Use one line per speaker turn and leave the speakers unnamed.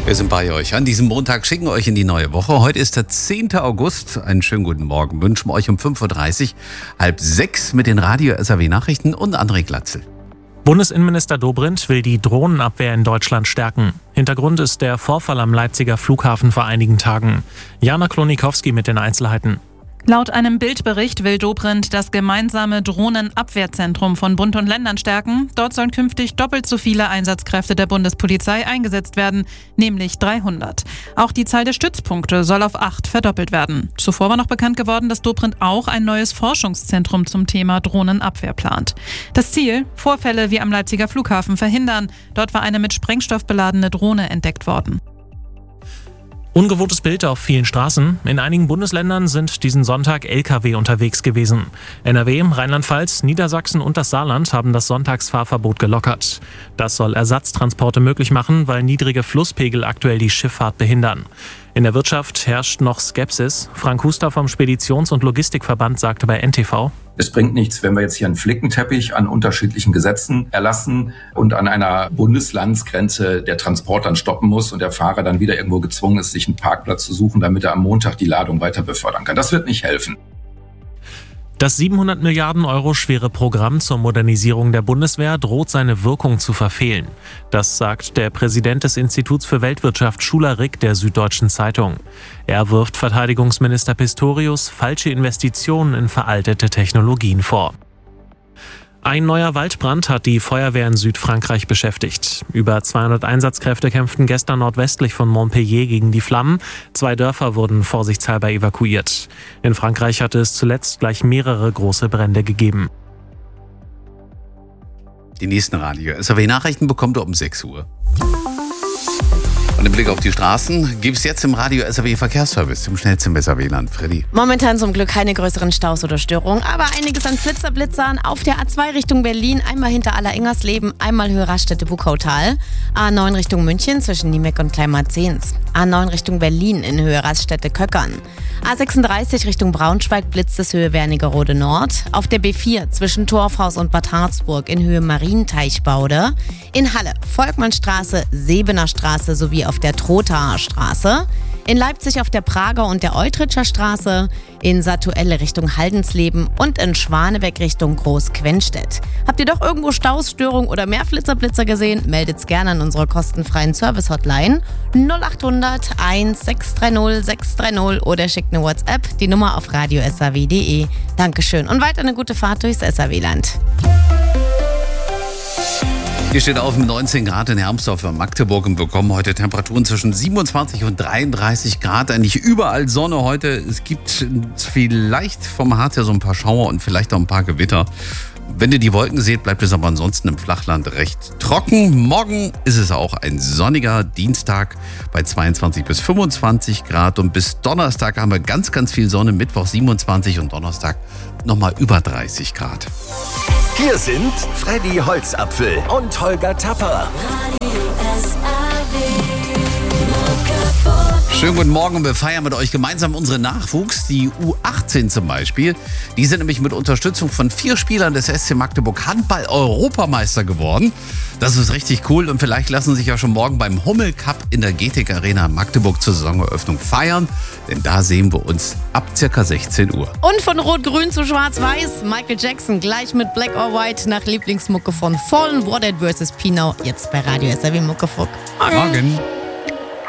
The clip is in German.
Wir sind bei euch an diesem Montag, schicken euch in die neue Woche. Heute ist der 10. August. Einen schönen guten Morgen. Wünschen wir euch um 5.30 Uhr, 5:30 mit den Radio-SAW-Nachrichten und André Glatzel.
Bundesinnenminister Dobrindt will die Drohnenabwehr in Deutschland stärken. Hintergrund ist der Vorfall am Leipziger Flughafen vor einigen Tagen. Jana Klonikowski mit den Einzelheiten.
Laut einem Bildbericht will Dobrindt das gemeinsame Drohnenabwehrzentrum von Bund und Ländern stärken. Dort sollen künftig doppelt so viele Einsatzkräfte der Bundespolizei eingesetzt werden, nämlich 300. Auch die Zahl der Stützpunkte soll auf 8 verdoppelt werden. Zuvor war noch bekannt geworden, dass Dobrindt auch ein neues Forschungszentrum zum Thema Drohnenabwehr plant. Das Ziel: Vorfälle wie am Leipziger Flughafen verhindern. Dort war eine mit Sprengstoff beladene Drohne entdeckt worden.
Ungewohntes Bild auf vielen Straßen. In einigen Bundesländern sind diesen Sonntag Lkw unterwegs gewesen. NRW, Rheinland-Pfalz, Niedersachsen und das Saarland haben das Sonntagsfahrverbot gelockert. Das soll Ersatztransporte möglich machen, weil niedrige Flusspegel aktuell die Schifffahrt behindern. In der Wirtschaft herrscht noch Skepsis. Frank Huster vom Speditions- und Logistikverband sagte bei NTV:
Es bringt nichts, wenn wir jetzt hier einen Flickenteppich an unterschiedlichen Gesetzen erlassen und an einer Bundeslandsgrenze der Transport dann stoppen muss und der Fahrer dann wieder irgendwo gezwungen ist, sich einen Parkplatz zu suchen, damit er am Montag die Ladung weiter befördern kann. Das wird nicht helfen.
Das 700 Milliarden Euro schwere Programm zur Modernisierung der Bundeswehr droht seine Wirkung zu verfehlen. Das sagt der Präsident des Instituts für Weltwirtschaft Schuler-Rick der Süddeutschen Zeitung. Er wirft Verteidigungsminister Pistorius falsche Investitionen in veraltete Technologien vor. Ein neuer Waldbrand hat die Feuerwehr in Südfrankreich beschäftigt. Über 200 Einsatzkräfte kämpften gestern nordwestlich von Montpellier gegen die Flammen. 2 Dörfer wurden vorsichtshalber evakuiert. In Frankreich hatte es zuletzt gleich mehrere große Brände gegeben.
Die nächsten Radio-SAW-Nachrichten bekommt ihr um 6 Uhr. Und im Blick auf die Straßen gibt es jetzt im Radio-SAW-Verkehrsservice im schnellsten Weserwähland. Freddy.
Momentan zum Glück keine größeren Staus oder Störungen, aber einiges an Blitzern auf der A2 Richtung Berlin, einmal hinter Aller-Ingersleben, einmal Höhe Raststätte-Buchautal, A9 Richtung München zwischen Niemek und Kleinmarzens, A9 Richtung Berlin in Höhe Raststätte-Köckern, A36 Richtung Braunschweig blitzt es Höhe Wernigerode Nord, auf der B4 zwischen Torfhaus und Bad Harzburg in Höhe Marienteichbaude, in Halle Volkmannstraße, Sebener Straße sowie auf der Trothaer Straße, in Leipzig auf der Prager und der Eutritscher Straße, in Satuelle Richtung Haldensleben und in Schwanebeck Richtung Groß-Quenstedt. Habt ihr doch irgendwo Staus, Störungen oder mehr Flitzer gesehen? Meldet's gerne an unserer kostenfreien Service-Hotline 0800 1630 630 oder schickt eine WhatsApp, die Nummer auf radio-saw.de. Dankeschön und weiter eine gute Fahrt durchs SAW-Land.
Hier steht auf mit 19 Grad in Hermsdorf und Magdeburg und bekommen heute Temperaturen zwischen 27 und 33 Grad. Eigentlich überall Sonne heute. Es gibt vielleicht vom Harz her so ein paar Schauer und vielleicht auch ein paar Gewitter. Wenn ihr die Wolken seht, bleibt es aber ansonsten im Flachland recht trocken. Morgen ist es auch ein sonniger Dienstag bei 22 bis 25 Grad. Und bis Donnerstag haben wir ganz, ganz viel Sonne. Mittwoch 27 und Donnerstag nochmal über 30 Grad.
Hier sind Freddy Holzapfel und Holger Tapper.
Schönen guten Morgen, wir feiern mit euch gemeinsam unseren Nachwuchs, die U18 zum Beispiel. Die sind nämlich mit Unterstützung von 4 Spielern des SC Magdeburg Handball-Europameister geworden. Das ist richtig cool und vielleicht lassen sich ja schon morgen beim Hummel Cup in der Getik Arena in Magdeburg zur Saisoneröffnung feiern, denn da sehen wir uns ab ca. 16 Uhr.
Und von Rot-Grün zu Schwarz-Weiß, Michael Jackson gleich mit Black or White nach Lieblingsmucke von Fallen Wanted vs. Pino, jetzt bei Radio SAW Muckefuck.
Morgen.